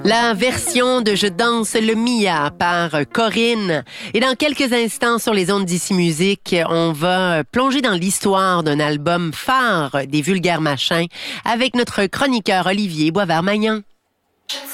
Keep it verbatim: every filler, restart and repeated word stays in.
La version de Je danse le Mia par Corinne. Et dans quelques instants sur les ondes d'Ici Musique, on va plonger dans l'histoire d'un album phare des Vulgaires Machins avec notre chroniqueur Olivier Boisvert-Magnan.